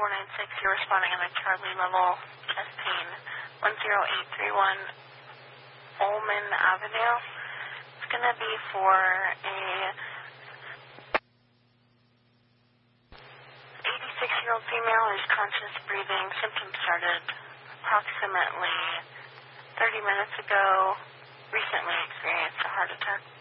496, you're responding on a Charlie level, chest pain, 10831 Ullman Avenue. It's going to be for a 86-year-old female who's conscious breathing. Symptoms started approximately 30 minutes ago. Recently experienced a heart attack.